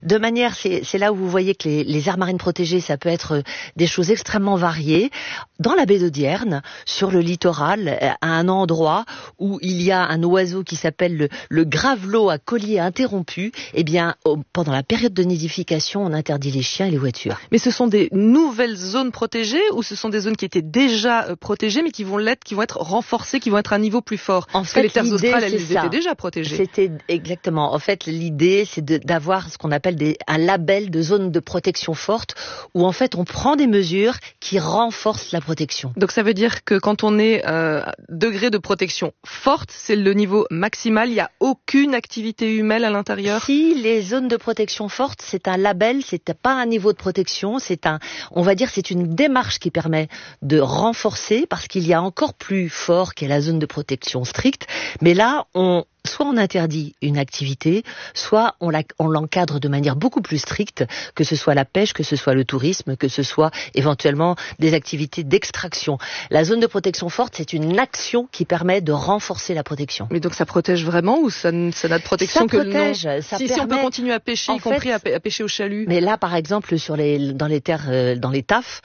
De manière, c'est là où vous voyez que les aires marines protégées, ça peut être des choses extrêmement variées. Dans la baie d'Audierne, sur le littoral, à un endroit où il y a un oiseau qui s'appelle le gravelot à collier interrompu, eh bien, pendant la période de nidification, on interdit les chiens et les voitures. Mais ce sont des nouvelles zones protégées ou ce sont des zones qui étaient déjà protégées mais qui vont être renforcées, qui vont être à un niveau plus fort? Parce que les terres australes, elles étaient déjà protégées. C'était exactement. En fait, l'idée, c'est d'avoir ce qu'on appelle un label de zone de protection forte où en fait on prend des mesures qui renforcent la protection. Donc ça veut dire que quand on est degré de protection forte, c'est le niveau maximal, il n'y a aucune activité humaine à l'intérieur? Si les zones de protection forte, c'est un label, c'est pas un niveau de protection, on va dire c'est une démarche qui permet de renforcer parce qu'il y a encore plus fort qu'est la zone de protection stricte, mais là soit on interdit une activité, soit on l'encadre de manière beaucoup plus stricte, que ce soit la pêche, que ce soit le tourisme, que ce soit éventuellement des activités d'extraction. La zone de protection forte, c'est une action qui permet de renforcer la protection. Mais donc ça protège vraiment ou ça n'a de protection que le nom? Si on peut continuer à pêcher, y compris à pêcher au chalut. Mais là, par exemple, dans les terres, dans les TAF,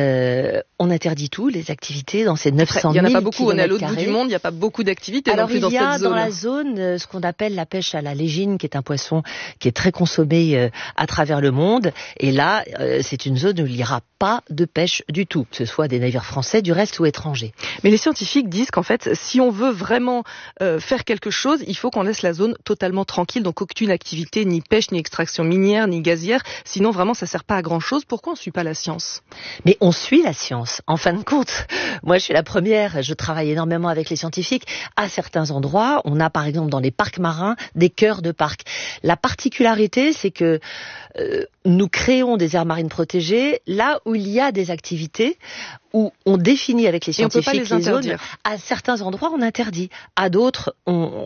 on interdit tout, les activités dans ces 900 000 km². Il n'y en a pas beaucoup, on est à l'autre bout du monde, il n'y a pas beaucoup d'activités non plus dans cette zone. Alors il y a dans la zone ce qu'on appelle la pêche à la légine, qui est un poisson qui est très consommé à travers le monde. Et là, c'est une zone où il n'y aura pas de pêche du tout, que ce soit des navires français, du reste ou étrangers. Mais les scientifiques disent qu'en fait, si on veut vraiment faire quelque chose, il faut qu'on laisse la zone totalement tranquille, donc aucune activité, ni pêche, ni extraction minière, ni gazière. Sinon, vraiment, ça ne sert pas à grand-chose. Pourquoi on ne suit pas la science? Mais on suit la science. En fin de compte, moi, je suis la première, je travaille énormément avec les scientifiques. À certains endroits, on a par exemple dans les parcs marins des cœurs de parcs. La particularité, c'est que nous créons des aires marines protégées là où il y a des activités, où on définit avec les scientifiques les zones. À certains endroits, on interdit. À d'autres, on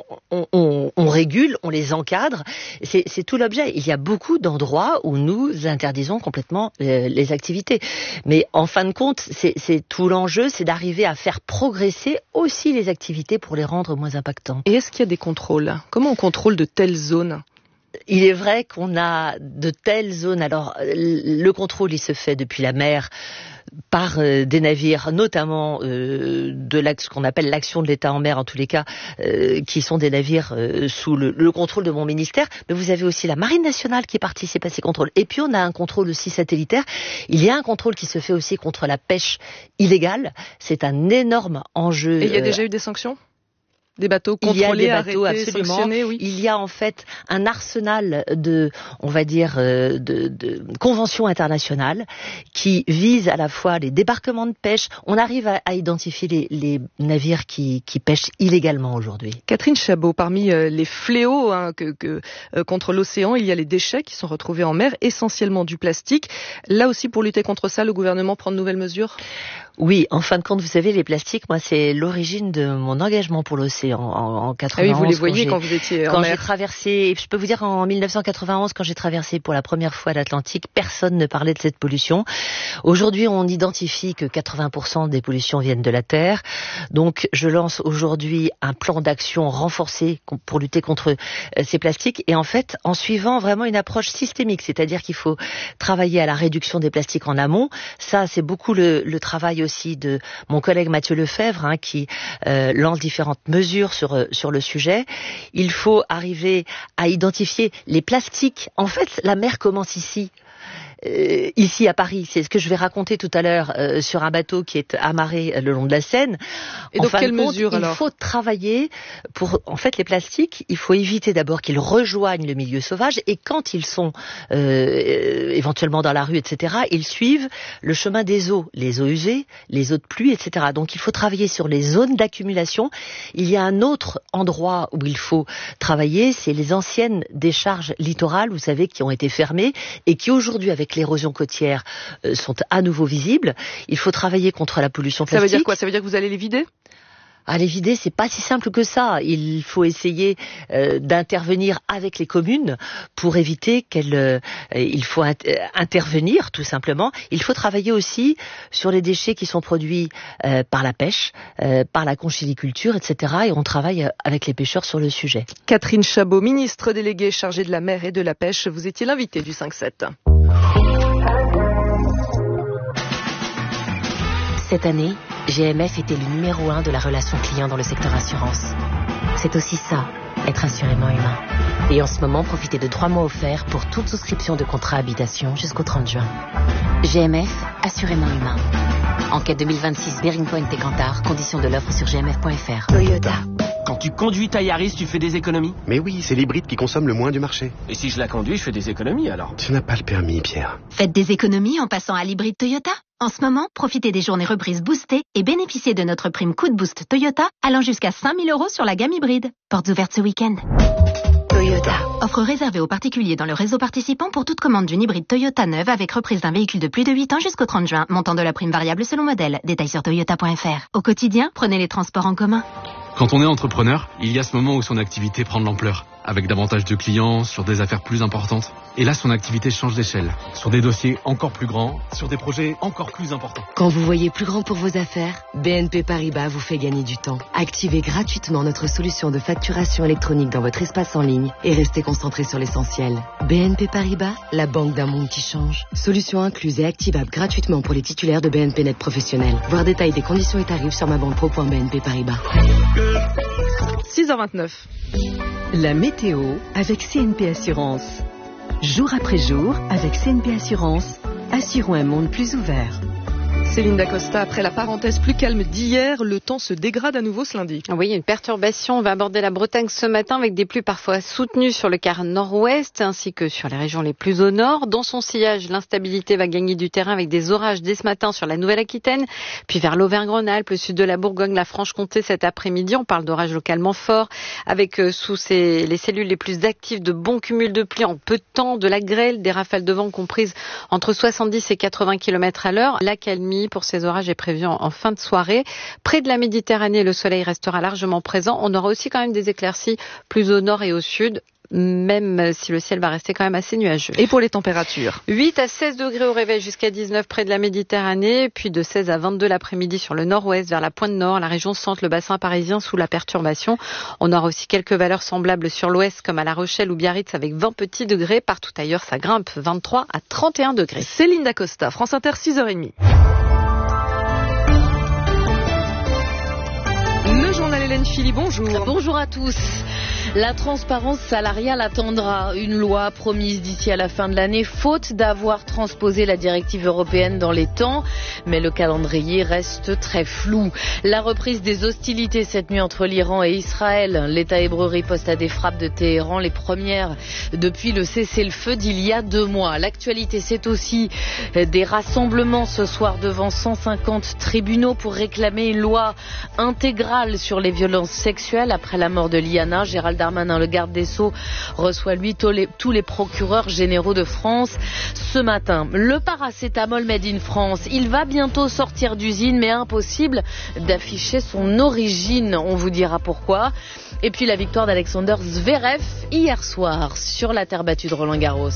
régule, on les encadre. C'est tout l'objet. Il y a beaucoup d'endroits où nous interdisons complètement les activités. Mais en fin de compte, c'est tout l'enjeu, c'est d'arriver à faire progresser aussi les activités pour les rendre moins impactantes. Et est-ce qu'il y a des contrôles? Comment on contrôle de telles zones? Il est vrai qu'on a de telles zones. Alors, le contrôle, il se fait depuis la mer par des navires, notamment ce qu'on appelle l'action de l'État en mer, en tous les cas, qui sont des navires sous le contrôle de mon ministère. Mais vous avez aussi la Marine nationale qui participe à ces contrôles. Et puis, on a un contrôle aussi satellitaire. Il y a un contrôle qui se fait aussi contre la pêche illégale. C'est un énorme enjeu. Et il y a déjà eu des sanctions ? Des bateaux contrôlés, arrêtés, sanctionnés, oui. Il y a en fait un arsenal de conventions internationales qui visent à la fois les débarquements de pêche. On arrive à identifier les navires qui pêchent illégalement aujourd'hui. Catherine Chabot, parmi les fléaux contre l'océan, il y a les déchets qui sont retrouvés en mer, essentiellement du plastique. Là aussi, pour lutter contre ça, le gouvernement prend de nouvelles mesures ? Oui, en fin de compte, vous savez, les plastiques, moi, c'est l'origine de mon engagement pour l'océan en 91. Ah oui, vous les voyez quand vous étiez en mer. J'ai traversé, je peux vous dire, en 1991, quand j'ai traversé pour la première fois l'Atlantique, personne ne parlait de cette pollution. Aujourd'hui, on identifie que 80% des pollutions viennent de la Terre. Donc, je lance aujourd'hui un plan d'action renforcé pour lutter contre ces plastiques. Et en fait, en suivant vraiment une approche systémique, c'est-à-dire qu'il faut travailler à la réduction des plastiques en amont. Ça, c'est beaucoup le travail aussi de mon collègue Mathieu Lefebvre, qui lance différentes mesures sur le sujet. Il faut arriver à identifier les plastiques. En fait, la mer commence ici. Ici à Paris, c'est ce que je vais raconter tout à l'heure sur un bateau qui est amarré le long de la Seine. Et donc quelles mesures alors ? Il faut travailler pour, en fait, les plastiques. Il faut éviter d'abord qu'ils rejoignent le milieu sauvage et quand ils sont éventuellement dans la rue, etc., ils suivent le chemin des eaux, les eaux usées, les eaux de pluie, etc. Donc il faut travailler sur les zones d'accumulation. Il y a un autre endroit où il faut travailler, c'est les anciennes décharges littorales, vous savez, qui ont été fermées et qui aujourd'hui, avec l'érosion côtière, sont à nouveau visibles. Il faut travailler contre la pollution plastique. Ça veut dire quoi ? Ça veut dire que vous allez les vider ? À les vider, c'est pas si simple que ça. Il faut essayer d'intervenir avec les communes pour éviter il faut intervenir tout simplement. Il faut travailler aussi sur les déchets qui sont produits par la pêche, par la conchyliculture, etc. Et on travaille avec les pêcheurs sur le sujet. Catherine Chabot, ministre déléguée chargée de la mer et de la pêche, vous étiez l'invitée du 5-7. Cette année, GMF était le numéro 1 de la relation client dans le secteur assurance. C'est aussi ça, être assurément humain. Et en ce moment, profitez de 3 mois offerts pour toute souscription de contrat habitation jusqu'au 30 juin. GMF, assurément humain. Enquête 2026 Bearing Point et Cantar, conditions de l'offre sur gmf.fr. Toyota. Quand tu conduis ta Yaris, tu fais des économies? Mais oui, c'est l'hybride qui consomme le moins du marché. Et si je la conduis, je fais des économies alors? Tu n'as pas le permis, Pierre. Faites des économies en passant à l'hybride Toyota. En ce moment, profitez des journées reprises boostées et bénéficiez de notre prime coup de boost Toyota allant jusqu'à 5 000 € sur la gamme hybride. Portes ouvertes ce week-end. Toyota. Offre réservée aux particuliers dans le réseau participant pour toute commande d'une hybride Toyota neuve avec reprise d'un véhicule de plus de 8 ans jusqu'au 30 juin. Montant de la prime variable selon modèle. Détails sur toyota.fr. Au quotidien, prenez les transports en commun. Quand on est entrepreneur, il y a ce moment où son activité prend de l'ampleur, avec davantage de clients, sur des affaires plus importantes. Et là, son activité change d'échelle, sur des dossiers encore plus grands, sur des projets encore plus importants. Quand vous voyez plus grand pour vos affaires, BNP Paribas vous fait gagner du temps. Activez gratuitement notre solution de facturation électronique dans votre espace en ligne et restez concentré sur l'essentiel. BNP Paribas, la banque d'un monde qui change. Solution incluse et activable gratuitement pour les titulaires de BNP Net professionnels. Voir détail des conditions et tarifs sur mabanque.pro.bnp Paribas. 6h29. La météo avec CNP Assurance. Jour après jour, avec CNP Assurance, assurons un monde plus ouvert. Céline Dacosta, après la parenthèse plus calme d'hier, le temps se dégrade à nouveau ce lundi. Oui, une perturbation va aborder la Bretagne ce matin avec des pluies parfois soutenues sur le quart nord-ouest ainsi que sur les régions les plus au nord. Dans son sillage, l'instabilité va gagner du terrain avec des orages dès ce matin sur la Nouvelle-Aquitaine, puis vers l'Auvergne-Rhône-Alpes, le sud de la Bourgogne, la Franche-Comté cet après-midi. On parle d'orages localement forts avec sous les cellules les plus actives de bons cumuls de pluie en peu de temps, de la grêle, des rafales de vent comprises entre 70 et 80 km à l'heure. L'accalmie pour ces orages est prévue en fin de soirée. Près de la Méditerranée, le soleil restera largement présent. On aura aussi quand même des éclaircies plus au nord et au sud, même si le ciel va rester quand même assez nuageux. Et pour les températures? 8 à 16 degrés au réveil jusqu'à 19 près de la Méditerranée, puis de 16 à 22 l'après-midi sur le nord-ouest vers la pointe nord, la région centre, le bassin parisien sous la perturbation. On aura aussi quelques valeurs semblables sur l'ouest comme à La Rochelle ou Biarritz avec 20 petits degrés. Partout ailleurs, ça grimpe 23 à 31 degrés. Céline Dacosta, France Inter, 6h30. Le journal Hélène Philly, bonjour. Bonjour à tous. La transparence salariale attendra une loi promise d'ici à la fin de l'année, faute d'avoir transposé la directive européenne dans les temps. Mais le calendrier reste très flou. La reprise des hostilités cette nuit entre l'Iran et Israël. L'État hébreu riposte à des frappes de Téhéran, les premières depuis le cessez-le-feu d'il y a 2 mois. L'actualité, c'est aussi des rassemblements ce soir devant 150 tribunaux pour réclamer une loi intégrale sur les violences sexuelles après la mort de Liana. Gérald Darmanin, le garde des Sceaux, reçoit lui tous les procureurs généraux de France ce matin. Le paracétamol made in France, il va bientôt sortir d'usine, mais impossible d'afficher son origine. On vous dira pourquoi. Et puis la victoire d'Alexander Zverev hier soir sur la terre battue de Roland-Garros.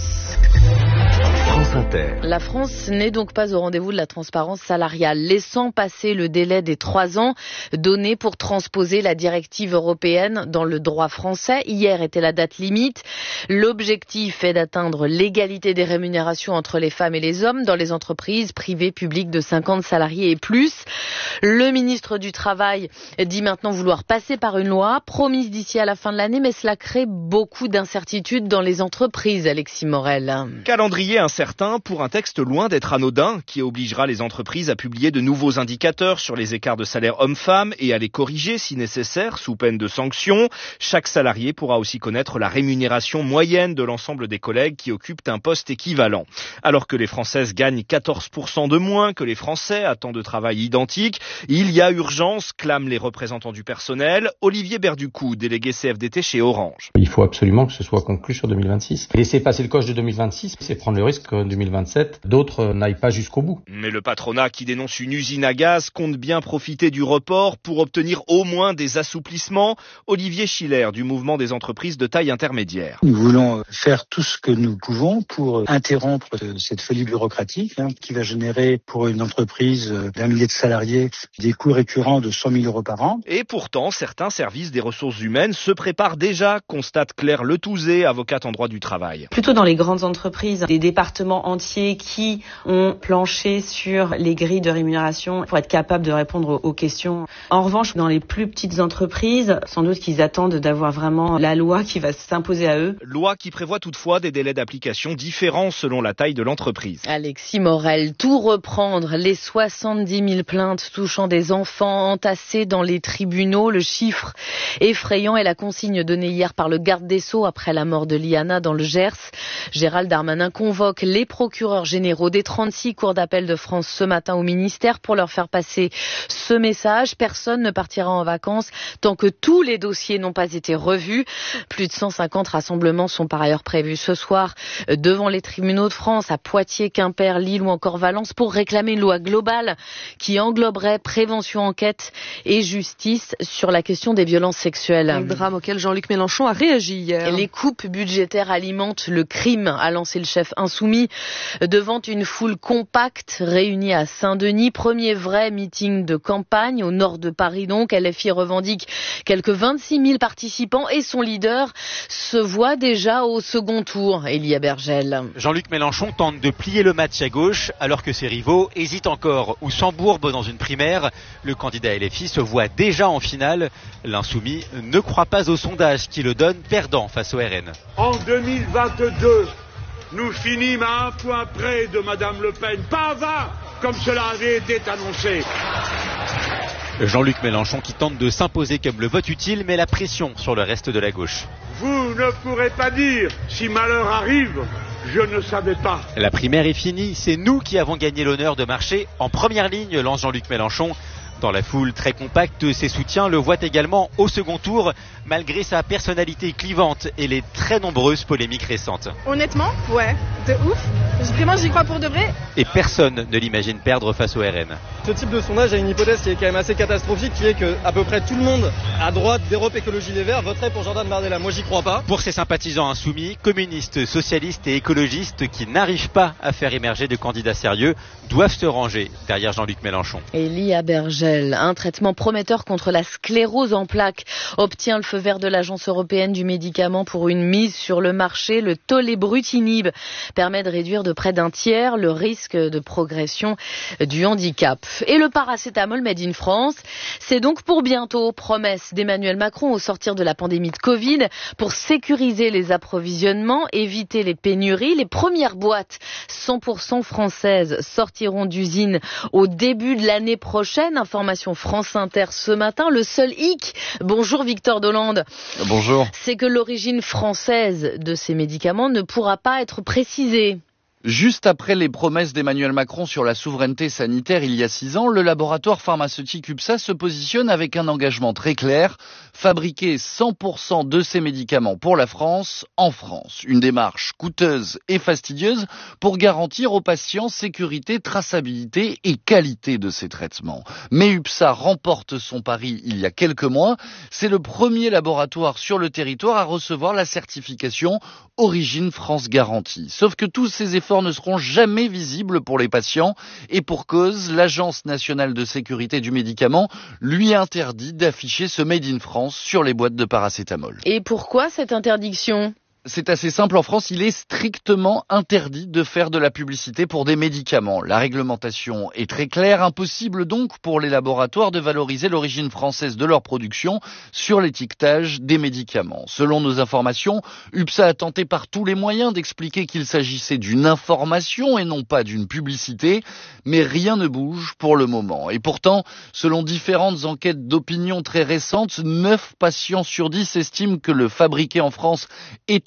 La France n'est donc pas au rendez-vous de la transparence salariale, laissant passer le délai des 3 ans donné pour transposer la directive européenne dans le droit français. Hier était la date limite. L'objectif est d'atteindre l'égalité des rémunérations entre les femmes et les hommes dans les entreprises privées publiques de 50 salariés et plus. Le ministre du Travail dit maintenant vouloir passer par une loi promise d'ici à la fin de l'année, mais cela crée beaucoup d'incertitudes dans les entreprises, Alexis Morel. Calendrier incertain pour un texte loin d'être anodin qui obligera les entreprises à publier de nouveaux indicateurs sur les écarts de salaire hommes-femmes et à les corriger si nécessaire sous peine de sanctions. Chaque salarié pourra aussi connaître la rémunération moyenne de l'ensemble des collègues qui occupent un poste équivalent. Alors que les Françaises gagnent 14% de moins que les Français à temps de travail identique, il y a urgence, clament les représentants du personnel. Olivier Berducou, délégué CFDT chez Orange. Il faut absolument que ce soit conclu sur 2026. Laisser passer le coche de 2026, c'est prendre le risque jusqu'en 2027, d'autres n'aillent pas jusqu'au bout. Mais le patronat qui dénonce une usine à gaz compte bien profiter du report pour obtenir au moins des assouplissements. Olivier Schiller du mouvement des entreprises de taille intermédiaire. Nous voulons faire tout ce que nous pouvons pour interrompre cette folie bureaucratique qui va générer pour une entreprise d'1 millier de salariés des coûts récurrents de 100 000 euros par an. Et pourtant, certains services des ressources humaines se préparent déjà, constate Claire Letouzé, avocate en droit du travail. Plutôt dans les grandes entreprises, des départements entiers qui ont planché sur les grilles de rémunération pour être capables de répondre aux questions. En revanche, dans les plus petites entreprises, sans doute qu'ils attendent d'avoir vraiment la loi qui va s'imposer à eux. Loi qui prévoit toutefois des délais d'application différents selon la taille de l'entreprise. Alexis Morel, tout reprendre, les 70 000 plaintes touchant des enfants entassés dans les tribunaux, le chiffre effrayant est la consigne donnée hier par le garde des Sceaux après la mort de Liana dans le Gers. Gérald Darmanin convoque les procureurs généraux des 36 cours d'appel de France ce matin au ministère pour leur faire passer ce message. Personne ne partira en vacances tant que tous les dossiers n'ont pas été revus. Plus de 150 rassemblements sont par ailleurs prévus ce soir devant les tribunaux de France à Poitiers, Quimper, Lille ou encore Valence pour réclamer une loi globale qui engloberait prévention, enquête et justice sur la question des violences sexuelles. Un drame auquel Jean-Luc Mélenchon a réagi hier. Les coupes budgétaires alimentent le crime, a lancé le chef insoumis devant une foule compacte réunie à Saint-Denis. Premier vrai meeting de campagne au nord de Paris donc. LFI revendique quelques 26 000 participants et son leader se voit déjà au second tour. Elia Bergel. Jean-Luc Mélenchon tente de plier le match à gauche alors que ses rivaux hésitent encore ou s'embourbent dans une primaire. Le candidat LFI se voit déjà en finale. L'insoumis ne croit pas au sondage qui le donne perdant face au RN. En 2022, nous finîmes à 1 point près de Madame Le Pen, pas 20 comme cela avait été annoncé. Jean-Luc Mélenchon qui tente de s'imposer comme le vote utile met la pression sur le reste de la gauche. Vous ne pourrez pas dire, si malheur arrive, je ne savais pas. La primaire est finie, c'est nous qui avons gagné l'honneur de marcher en première ligne, lance Jean-Luc Mélenchon. Dans la foule très compacte, ses soutiens le voient également au second tour, malgré sa personnalité clivante et les très nombreuses polémiques récentes. Honnêtement, ouais, de ouf. Vraiment, j'y crois pour de vrai. Et personne ne l'imagine perdre face au RN. Ce type de sondage a une hypothèse qui est quand même assez catastrophique, qui est que à peu près tout le monde à droite d'Europe Écologie Les Verts voterait pour Jordan Bardella. Moi, j'y crois pas. Pour ses sympathisants insoumis, communistes, socialistes et écologistes qui n'arrivent pas à faire émerger de candidats sérieux doivent se ranger derrière Jean-Luc Mélenchon. Elia Bergel, un traitement prometteur contre la sclérose en plaques, obtient le feu vert de l'Agence européenne du médicament pour une mise sur le marché. Le tolebrutinib permet de réduire de près d'un tiers le risque de progression du handicap. Et le paracétamol made in France, c'est donc pour bientôt, promesse d'Emmanuel Macron au sortir de la pandémie de Covid, pour sécuriser les approvisionnements, éviter les pénuries. Les premières boîtes 100% françaises sortiront d'usine au début de l'année prochaine. Information France Inter ce matin. Le seul hic, bonjour Victor Dolande. Bonjour. C'est que l'origine française de ces médicaments ne pourra pas être précisée. Juste après les promesses d'Emmanuel Macron sur la souveraineté sanitaire il y a 6 ans, le laboratoire pharmaceutique UPSA se positionne avec un engagement très clair, fabriquer 100% de ces médicaments pour la France, en France. Une démarche coûteuse et fastidieuse pour garantir aux patients sécurité, traçabilité et qualité de ces traitements. Mais UPSA remporte son pari il y a quelques mois. C'est le premier laboratoire sur le territoire à recevoir la certification Origine France Garantie. Sauf que tous ces efforts ne seront jamais visibles pour les patients et pour cause, l'Agence nationale de sécurité du médicament lui interdit d'afficher ce Made in France sur les boîtes de paracétamol. Et pourquoi cette interdiction ? C'est assez simple, en France, il est strictement interdit de faire de la publicité pour des médicaments. La réglementation est très claire, impossible donc pour les laboratoires de valoriser l'origine française de leur production sur l'étiquetage des médicaments. Selon nos informations, UPSA a tenté par tous les moyens d'expliquer qu'il s'agissait d'une information et non pas d'une publicité, mais rien ne bouge pour le moment. Et pourtant, selon différentes enquêtes d'opinion très récentes, 9 patients sur 10 estiment que le fabriqué en France est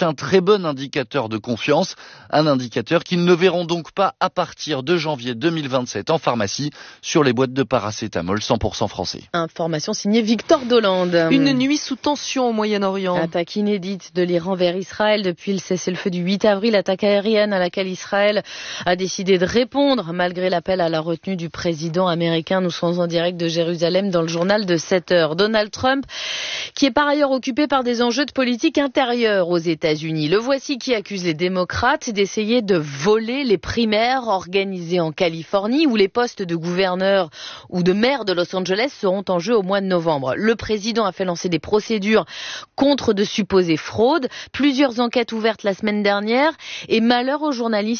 c'est un très bon indicateur de confiance, un indicateur qu'ils ne verront donc pas à partir de janvier 2027 en pharmacie sur les boîtes de paracétamol 100% français. Information signée Victor Dolande. Une nuit sous tension au Moyen-Orient. Attaque inédite de l'Iran vers Israël depuis le cessez-le-feu du 8 avril, attaque aérienne à laquelle Israël a décidé de répondre malgré l'appel à la retenue du président américain. Nous sommes en direct de Jérusalem dans le journal de 7 heures. Donald Trump, qui est par ailleurs occupé par des enjeux de politique intérieure aux États-Unis. Le voici qui accuse les démocrates d'essayer de voler les primaires organisées en Californie où les postes de gouverneur ou de maire de Los Angeles seront en jeu au mois de novembre. Le président a fait lancer des procédures contre de supposées fraudes, plusieurs enquêtes ouvertes la semaine dernière et malheur aux journalistes